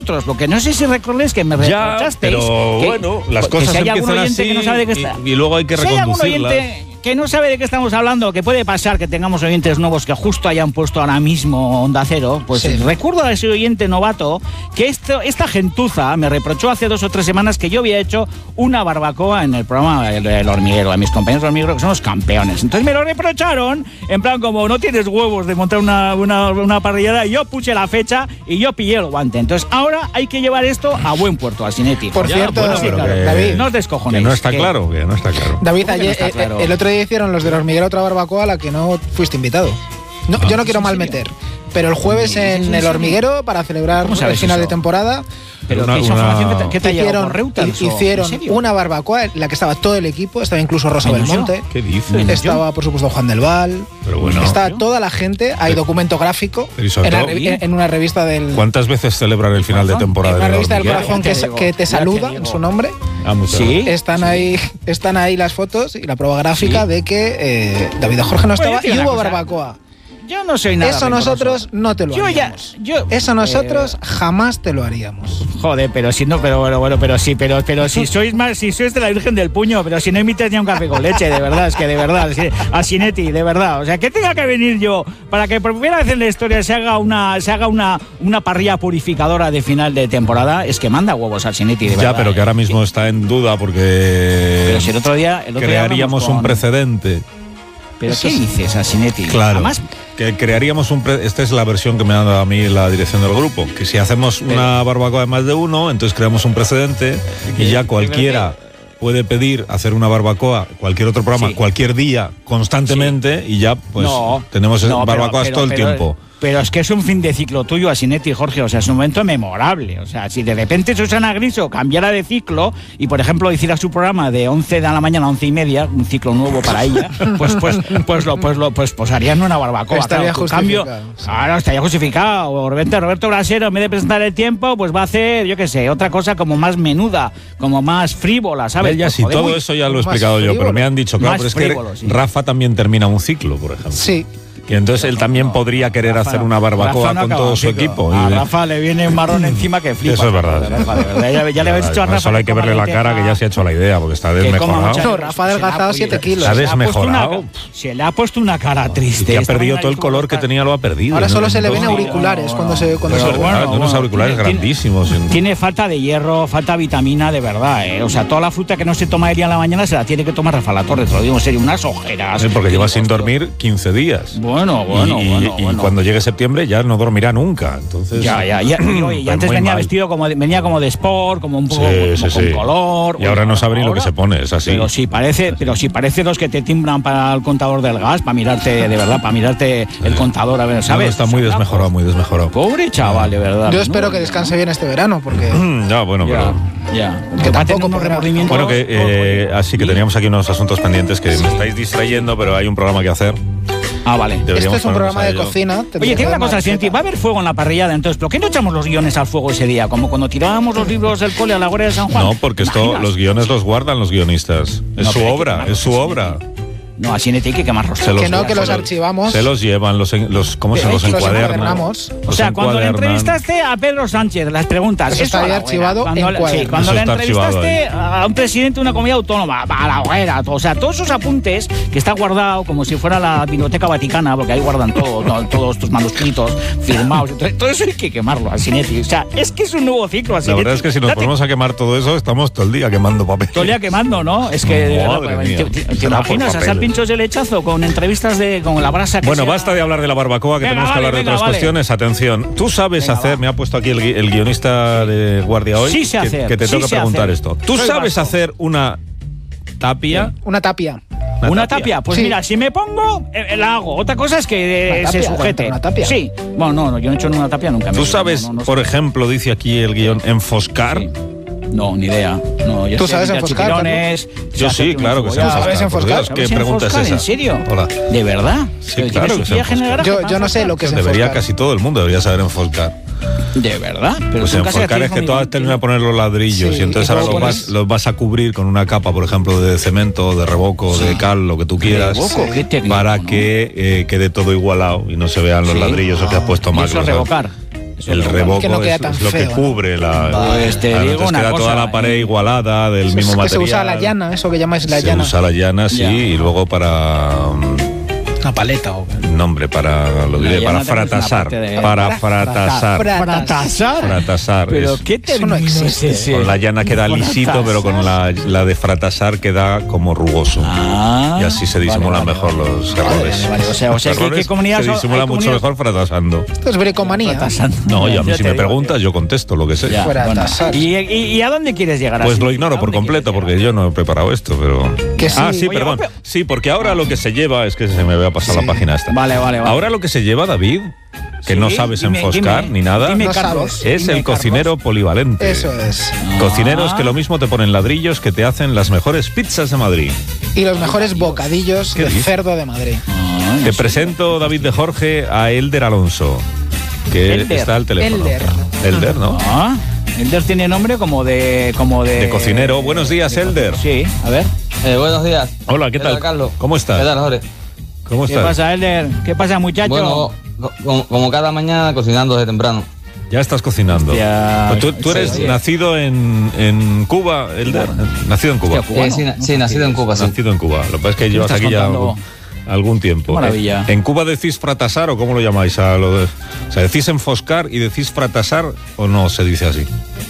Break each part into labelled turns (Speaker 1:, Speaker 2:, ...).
Speaker 1: Lo que no sé si recordáis que me reprochasteis.
Speaker 2: Pero bueno, las cosas empiezan así
Speaker 1: que no sabe de qué está,
Speaker 2: y luego hay que reconducirlas.
Speaker 1: Que no sabe de qué estamos hablando, que puede pasar que tengamos oyentes nuevos que justo hayan puesto ahora mismo Onda Cero, pues sí. Recuerdo a ese oyente novato que esta gentuza me reprochó hace 2 o 3 semanas que yo había hecho una barbacoa en el programa El Hormiguero, a mis compañeros del Hormiguero, que son los campeones. Entonces me lo reprocharon, en plan como no tienes huevos de montar una parrillada, y yo puse la fecha y yo pillé el guante. Entonces ahora hay que llevar esto a buen puerto, al Cinetti.
Speaker 3: Por cierto,
Speaker 2: bueno,
Speaker 3: David,
Speaker 1: no os descojonéis.
Speaker 2: Que no está claro, que no está claro.
Speaker 3: David, ayer, el otro día hicieron los del Hormiguero otra barbacoa a la que no fuiste invitado. No, yo no quiero mal meter, pero el jueves en el Hormiguero, para celebrar el final de temporada,
Speaker 1: pero esa información que te hicieron,
Speaker 3: hicieron una barbacoa en la que estaba todo el equipo, estaba incluso Rosa Belmonte.
Speaker 2: ¿Qué dices?
Speaker 3: Estaba, por supuesto, Juan del Val.
Speaker 2: Pero bueno,
Speaker 3: estaba toda la gente, hay documento gráfico en una revista del...
Speaker 2: ¿Cuántas veces celebran el final de temporada?
Speaker 3: En una revista del Corazón que te saluda en su nombre.
Speaker 1: Sí,
Speaker 3: están ahí las fotos y la prueba gráfica de que David Jorge no estaba y hubo barbacoa.
Speaker 1: Yo no soy nada.
Speaker 3: Eso nosotros no te lo haríamos. Eso nosotros jamás te lo haríamos.
Speaker 1: Joder, pero si no, pero si sois de la Virgen del Puño, pero si no emites ni un café con leche, de verdad, es que de verdad, a Cinetti, de verdad. O sea, que tenga que venir yo para que por primera vez en la historia se haga una parrilla purificadora de final de temporada, es que manda huevos a Cinetti, de verdad.
Speaker 2: Ya, pero que ahora mismo está en duda porque
Speaker 1: pero si el otro día
Speaker 2: crearíamos un precedente.
Speaker 1: ¿Pero qué dices, Asinetti?
Speaker 2: Claro, además, que crearíamos esta es la versión que me ha dado a mí la dirección del grupo, que si hacemos una barbacoa de más de uno, entonces creamos un precedente y ya cualquiera puede pedir hacer una barbacoa, cualquier otro programa, cualquier día, constantemente, y ya pues tenemos barbacoas todo el tiempo.
Speaker 1: Pero es que es un fin de ciclo tuyo, Asinetti, Jorge, o sea, es un momento memorable. O sea, si de repente Susana Griso cambiara de ciclo y, por ejemplo, hiciera su programa de 11 de la mañana a 11:30, un ciclo nuevo para ella, pues harían una barbacoa.
Speaker 3: Estaría justificado.
Speaker 1: Claro, estaría justificado. O Roberto Brasero, en vez de presentar El Tiempo, pues va a hacer, yo qué sé, otra cosa como más menuda, como más frívola, ¿sabes?
Speaker 2: Ya sí, todo eso ya lo he explicado yo, pero me han dicho, claro, pero es que Rafa también termina un ciclo, por ejemplo.
Speaker 3: Sí.
Speaker 2: Y entonces él también podría querer hacer una barbacoa con todo su equipo.
Speaker 1: A Rafa le viene un marrón encima que flipa.
Speaker 2: Eso es verdad.
Speaker 1: Ya le habéis dicho a Rafa.
Speaker 2: Solo hay que verle la cara que ya se ha hecho la idea, porque está desmejorado.
Speaker 3: No, Rafa ha adelgazado 7 kilos.
Speaker 2: Está desmejorado.
Speaker 1: Se le ha puesto una cara triste.
Speaker 2: Y ha perdido todo el color que tenía, lo ha perdido.
Speaker 3: Ahora solo se le ven auriculares cuando se
Speaker 2: unos auriculares grandísimos.
Speaker 1: Tiene falta de hierro, falta vitamina, de verdad. O sea, toda la fruta que no se toma en la mañana se la tiene que tomar Rafa Latorre. Te lo digo en serio, unas ojeras.
Speaker 2: Porque lleva sin dormir 15 días.
Speaker 1: Bueno.
Speaker 2: Y cuando llegue septiembre ya no dormirá nunca. Entonces,
Speaker 1: y antes venía vestido como de sport, como un poco con color.
Speaker 2: Y ahora no sabe ni lo que se pone, es así.
Speaker 1: Pero si parece los que te timbran para el contador del gas, para mirarte, de verdad, para mirarte el contador, a ver, ¿sabes?
Speaker 2: Está muy desmejorado.
Speaker 1: Pobre chaval, de verdad.
Speaker 3: Yo espero que descanse bien este verano, porque...
Speaker 1: Que
Speaker 3: tampoco
Speaker 1: unos remordimientos.
Speaker 2: Bueno, así que teníamos aquí unos asuntos pendientes que me estáis distrayendo, pero hay un programa que hacer.
Speaker 1: Ah, vale.
Speaker 3: Este es un programa de cocina.
Speaker 1: Oye, tiene una cosa, Asinetti, va a haber fuego en la parrillada, entonces, ¿por qué no echamos los guiones al fuego ese día? Como cuando tirábamos los libros del cole a la Guardia de San Juan.
Speaker 2: No, porque los guiones los guardan los guionistas. Es su obra.
Speaker 1: No, Asinetti hay que quemarlos.
Speaker 3: Que los archivamos.
Speaker 2: Se los llevan, ¿cómo se los encuadernamos?
Speaker 1: O sea, cuando le entrevistaste a Pedro Sánchez, las preguntas...
Speaker 3: Eso estaría archivado en cuadernos.
Speaker 1: Cuando le entrevistaste a un presidente de una comunidad autónoma, a la hoguera, o sea, todos esos apuntes que está guardado como si fuera la Biblioteca Vaticana, porque ahí guardan todos tus manuscritos firmados. Todo eso hay que quemarlo, Asinetti. O sea, es que es un nuevo ciclo, Asinetti.
Speaker 2: La verdad es que si nos ponemos a quemar todo eso, estamos todo el día quemando papel.
Speaker 1: Todo el día quemando, ¿no? Es que... ¿Te imaginas hacer pinchos de lechazo con entrevistas con la brasa que
Speaker 2: Bueno, basta de hablar de la barbacoa, que tenemos que hablar de otras cuestiones. Atención, tú sabes hacer, me ha puesto aquí el guionista de Guardia hoy,
Speaker 1: sí sé hacer,
Speaker 2: que te tengo que preguntar esto. ¿Tú sabes hacer una tapia?
Speaker 3: Una tapia.
Speaker 1: ¿Una tapia? Pues mira, si me pongo, la hago. Otra cosa es que se sujete.
Speaker 3: ¿Una tapia?
Speaker 1: Sí. Bueno, no, yo no he hecho una tapia nunca.
Speaker 2: ¿Tú sabes, por ejemplo, dice aquí el guión, enfoscar?
Speaker 1: Sí. No, ni idea. No,
Speaker 3: ¿Tú sabes enfoscar?
Speaker 2: Yo sí, claro que sé enfoscar.
Speaker 3: ¿Sabes enfoscar?
Speaker 2: ¿Qué pregunta es esa?
Speaker 1: ¿En serio?
Speaker 2: Hola.
Speaker 1: ¿De verdad?
Speaker 2: Sí, claro que sé enfoscar.
Speaker 3: Yo no sé lo que es enfoscar.
Speaker 2: Debería casi todo el mundo debería saber enfoscar.
Speaker 1: ¿De verdad? Pero
Speaker 2: pues enfoscar es que tú has terminado de poner los ladrillos y entonces ahora los vas a cubrir con una capa, por ejemplo, de cemento, de revoco, de cal, lo que tú quieras, para que quede todo igualado y no se vean los ladrillos que has puesto mal.
Speaker 1: ¿Eso es revocar?
Speaker 2: el revoco
Speaker 3: no queda
Speaker 2: es
Speaker 3: tan
Speaker 2: lo que
Speaker 3: feo,
Speaker 2: cubre
Speaker 1: Pues te digo
Speaker 2: entonces
Speaker 1: una
Speaker 2: queda
Speaker 1: cosa,
Speaker 2: toda la pared igualada del mismo
Speaker 3: que
Speaker 2: material.
Speaker 3: se usa la llana, eso que llamáis la llana.
Speaker 2: Se usa la llana, sí,
Speaker 1: Ya.
Speaker 2: y luego para...
Speaker 3: Una paleta o
Speaker 2: nombre, para lo diré, para fratasar. Para fratasar.
Speaker 1: ¿Fratasar?
Speaker 2: Fratasar.
Speaker 1: ¿Pero
Speaker 2: es-
Speaker 1: qué término
Speaker 3: no existe.
Speaker 1: es ese?
Speaker 2: Con la llana queda lisito, pero con la de fratasar queda como rugoso.
Speaker 1: Ah,
Speaker 2: Y así se disimulan
Speaker 1: vale,
Speaker 2: mejor
Speaker 1: vale.
Speaker 2: los errores.
Speaker 1: Vale, o sea,
Speaker 2: Los
Speaker 1: ¿qué
Speaker 2: errores
Speaker 1: comunidades
Speaker 2: se
Speaker 1: son?
Speaker 2: disimula
Speaker 1: Hay
Speaker 2: mucho
Speaker 1: comunidades-
Speaker 2: mejor fratasando.
Speaker 3: Esto es bricomanía.
Speaker 1: Fratasando.
Speaker 2: No, y a mí
Speaker 1: Ya
Speaker 2: si
Speaker 1: te
Speaker 2: me
Speaker 1: digo,
Speaker 2: preguntas, yo contesto lo que sé.
Speaker 1: Ya,
Speaker 3: Fuera
Speaker 1: bueno.
Speaker 3: tasar.
Speaker 1: ¿Y a dónde quieres llegar?
Speaker 2: Pues
Speaker 1: así?
Speaker 2: lo ignoro
Speaker 1: ¿A
Speaker 2: por
Speaker 1: dónde
Speaker 2: completo,
Speaker 1: quieres
Speaker 2: porque yo no he preparado esto, pero...
Speaker 3: Que sí.
Speaker 2: Ah, sí,
Speaker 1: Oye,
Speaker 2: perdón.
Speaker 1: pero-
Speaker 2: Sí, porque ahora lo que se lleva, es que se me había pasado
Speaker 3: Sí.
Speaker 2: la página esta.
Speaker 1: Vale, vale, vale.
Speaker 2: Ahora lo que se lleva, David, que
Speaker 1: Sí,
Speaker 2: no sabes
Speaker 1: dime,
Speaker 2: enfoscar
Speaker 1: dime,
Speaker 2: ni nada,
Speaker 1: dime,
Speaker 3: No
Speaker 1: Carlos,
Speaker 3: sabes.
Speaker 2: es
Speaker 1: dime,
Speaker 2: el
Speaker 1: Carlos.
Speaker 2: cocinero polivalente.
Speaker 3: Eso es.
Speaker 2: Cocineros que lo mismo te ponen ladrillos que te hacen las mejores pizzas de Madrid.
Speaker 3: Y los mejores bocadillos
Speaker 2: ¿Qué
Speaker 3: de
Speaker 2: dices?
Speaker 3: cerdo de Madrid.
Speaker 1: Ah,
Speaker 2: Te presento, David de Jorge, a Elder Alonso, que
Speaker 1: Elder.
Speaker 2: está al teléfono. Elder, ¿no?
Speaker 1: Ah, Elder tiene nombre como de...
Speaker 2: De cocinero. Buenos días, Elder.
Speaker 1: Sí, a ver.
Speaker 4: Buenos días.
Speaker 2: Hola, ¿qué tal?
Speaker 4: Carlos?
Speaker 2: ¿Cómo estás?
Speaker 4: ¿Qué tal, Jorge?
Speaker 2: ¿Cómo
Speaker 1: ¿Qué
Speaker 2: estás?
Speaker 1: pasa, Elder? ¿Qué pasa, muchacho?
Speaker 4: Bueno, como cada mañana cocinando desde temprano.
Speaker 2: Ya estás cocinando.
Speaker 1: Hostia,
Speaker 2: Pues tú eres
Speaker 1: sí.
Speaker 2: nacido en Cuba, Elder. Nacido en Cuba.
Speaker 1: Hostia, cubano.
Speaker 4: Sí, nacido en Cuba, sí.
Speaker 2: Nacido en Cuba. Lo que pasa es que llevas
Speaker 1: estás
Speaker 2: aquí ya
Speaker 1: contando?
Speaker 2: algún tiempo.
Speaker 1: Qué maravilla.
Speaker 2: ¿En Cuba decís fratasar o cómo lo llamáis? O sea, ¿decís enfoscar y decís fratasar o no se dice así?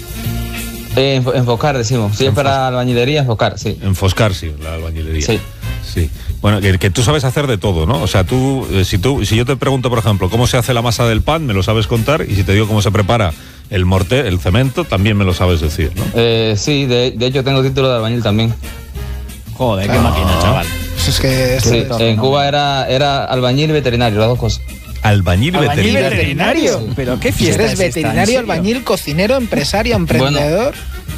Speaker 4: Enfocar, decimos. Si es para albañilería, enfocar, sí.
Speaker 2: Enfoscar, sí, la albañilería.
Speaker 4: Sí.
Speaker 2: Sí. Bueno, que tú sabes hacer de todo, ¿no? O sea, si yo te pregunto, por ejemplo, cómo se hace la masa del pan, me lo sabes contar, y si te digo cómo se prepara el mortero, el cemento, también me lo sabes decir, ¿no?
Speaker 4: Sí, de hecho tengo título de albañil también.
Speaker 1: Joder, qué máquina, chaval.
Speaker 3: Pues es que
Speaker 4: Sí, en Cuba era albañil y veterinario, las dos cosas.
Speaker 2: Albañil
Speaker 1: ¿Albañil
Speaker 2: veterinario.
Speaker 1: veterinario?
Speaker 4: Sí.
Speaker 1: ¿Pero qué
Speaker 3: si
Speaker 1: fiesta
Speaker 3: eres
Speaker 1: es esta, en
Speaker 3: veterinario,
Speaker 1: serio?
Speaker 3: albañil, cocinero, empresario, emprendedor.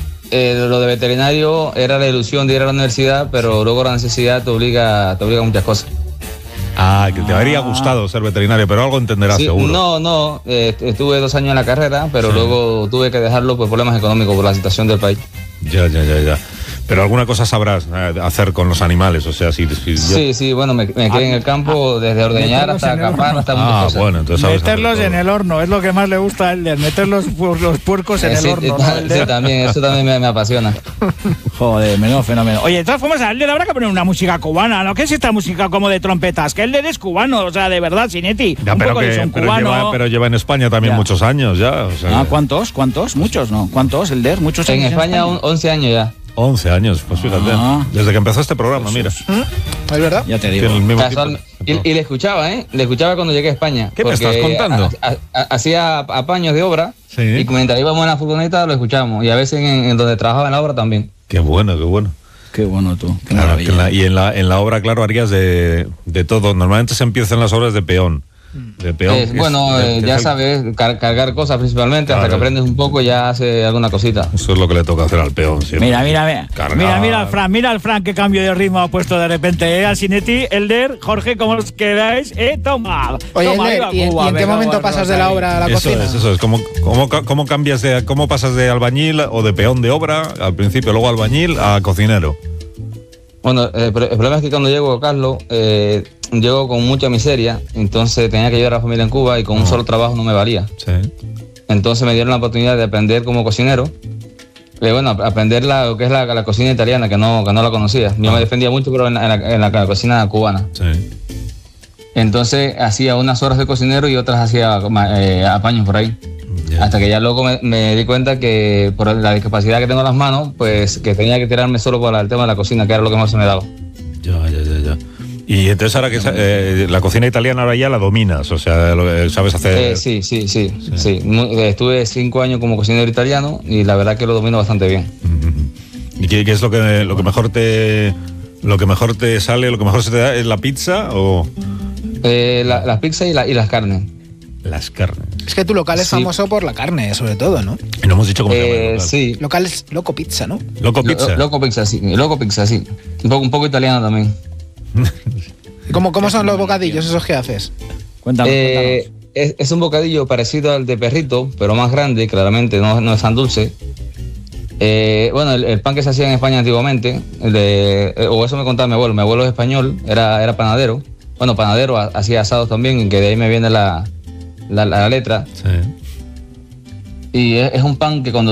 Speaker 4: Lo de veterinario era la ilusión de ir a la universidad, pero luego la necesidad te obliga a muchas cosas.
Speaker 2: Ah, que te habría gustado ser veterinario, pero algo entenderás
Speaker 4: Sí,
Speaker 2: seguro.
Speaker 4: no, estuve 2 años en la carrera, pero
Speaker 2: Sí.
Speaker 4: luego tuve que dejarlo por problemas económicos, por la situación del país.
Speaker 2: Ya. Pero alguna cosa sabrás hacer con los animales, o sea, si yo...
Speaker 4: Sí, bueno, me quedé en el campo desde ordeñar
Speaker 1: meterlos
Speaker 4: hasta
Speaker 1: en el
Speaker 4: acampar,
Speaker 1: horno.
Speaker 4: hasta muchas cosas.
Speaker 2: bueno, entonces sabes hacer
Speaker 1: Meterlos
Speaker 2: todo.
Speaker 1: en el horno, es lo que más le gusta a Elder, meter los puercos en el
Speaker 4: Sí,
Speaker 1: horno, ¿no,
Speaker 4: sí,
Speaker 1: Elder?
Speaker 4: también, eso también me apasiona.
Speaker 1: Joder, menudo fenómeno. Oye, de todas formas, a Elder habrá que poner una música cubana, ¿no? ¿Qué es esta música como de trompetas? Que Elder es cubano, o sea, de verdad, Sinetti.
Speaker 2: Ya,
Speaker 1: un
Speaker 2: pero,
Speaker 1: poco de son cubano.
Speaker 2: pero lleva en España también
Speaker 1: Ya.
Speaker 2: muchos años ya. O sea,
Speaker 1: Ah, ¿cuántos? Muchos, ¿no? ¿Cuántos, Elder? Muchos
Speaker 4: En
Speaker 1: años
Speaker 4: España 11 años ya.
Speaker 2: 11 años, pues fíjate.
Speaker 1: Ah.
Speaker 2: Desde que empezó este programa, mira.
Speaker 3: ¿Es verdad?
Speaker 1: Ya te
Speaker 2: Tiene
Speaker 1: digo.
Speaker 2: el mismo
Speaker 4: Casual-
Speaker 2: tipo.
Speaker 4: y le escuchaba, Le escuchaba cuando llegué a España.
Speaker 2: ¿Qué me
Speaker 4: porque
Speaker 2: estás contando?
Speaker 4: Hacía apaños de obra
Speaker 2: Sí.
Speaker 4: y mientras íbamos en la furgoneta lo escuchábamos. Y a veces en donde trabajaba en la obra también.
Speaker 2: Qué bueno, qué bueno.
Speaker 1: Qué bueno tú, qué
Speaker 2: Claro,
Speaker 1: maravilla.
Speaker 2: y en la obra, claro, harías de todo. Normalmente se empiezan las obras de peón. De peón. que es-
Speaker 4: Ya
Speaker 2: es el-
Speaker 4: sabes, cargar cosas principalmente, hasta
Speaker 2: Claro.
Speaker 4: que aprendes un poco ya hace alguna cosita.
Speaker 2: Eso es lo que le toca hacer al peón siempre.
Speaker 1: Mira
Speaker 2: Cargar.
Speaker 1: mira al Fran, qué cambio de ritmo ha puesto de repente, Al Sinetti, Elder, Jorge, ¿cómo os quedáis? Toma.
Speaker 3: Oye,
Speaker 1: Toma,
Speaker 3: Elder,
Speaker 1: viva
Speaker 3: ¿y en
Speaker 1: Cuba,
Speaker 3: qué
Speaker 1: venga,
Speaker 3: momento
Speaker 1: vamos,
Speaker 3: pasas de la
Speaker 1: ahí.
Speaker 3: obra a la
Speaker 2: Eso
Speaker 3: cocina?
Speaker 2: es. ¿Cómo cambias cómo pasas de albañil o de peón de obra al principio, luego albañil a cocinero?
Speaker 4: Bueno, el problema es que cuando llego a Carlos, llego con mucha miseria, entonces tenía que ayudar a la familia en Cuba y con un solo trabajo no me valía.
Speaker 2: Sí.
Speaker 4: Entonces me dieron la oportunidad de aprender como cocinero. Aprender lo que es la cocina italiana, que no la conocía. Yo me defendía mucho, pero en la cocina cubana.
Speaker 2: Sí.
Speaker 4: Entonces hacía unas horas de cocinero y otras hacía apaños por ahí.
Speaker 2: Ya.
Speaker 4: Hasta que ya luego me di cuenta que por la discapacidad que tengo en las manos, pues que tenía que tirarme solo por el tema de la cocina, que era lo que más se me daba.
Speaker 2: Ya. Y entonces ahora que la cocina italiana ahora ya la dominas, o sea, sabes hacer...
Speaker 4: Sí. Estuve 5 años como cocinero italiano y la verdad que lo domino bastante bien.
Speaker 2: ¿Y qué es lo que mejor te sale, lo que mejor se te da es la pizza o
Speaker 4: Las pizzas y las carnes.
Speaker 2: las carnes?
Speaker 3: Es que tu local es
Speaker 4: Sí.
Speaker 3: famoso por la carne, sobre todo, ¿no?
Speaker 2: Y no hemos dicho cómo se llama el local.
Speaker 4: Sí.
Speaker 3: Local es Loco Pizza, ¿no?
Speaker 2: Loco Pizza.
Speaker 4: Loco pizza, sí. Loco pizza, sí. Un poco italiano también.
Speaker 3: ¿Y cómo son los bocadillos esos que haces?
Speaker 1: Cuéntanos.
Speaker 4: Es un bocadillo parecido al de perrito, pero más grande, claramente, no es tan dulce. El pan que se hacía en España antiguamente, o eso me contaba mi abuelo es español, era panadero. Bueno, panadero, hacía asados también, que de ahí me viene la letra.
Speaker 2: Sí.
Speaker 4: Y es un pan que cuando